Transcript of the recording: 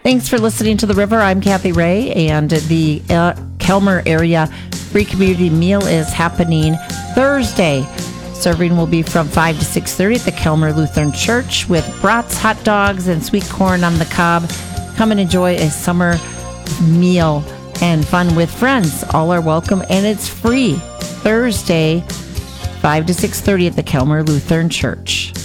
Thanks for listening to The River. I'm Kathy Ray, and the Kelmer area free community meal is happening Thursday. Serving will be from 5 to 6:30 at the Kelmer Lutheran Church with brats, hot dogs, and sweet corn on the cob. Come and enjoy a summer meal and fun with friends. All are welcome, and it's free. Thursday, 5 to 6:30 at the Kelmer Lutheran Church.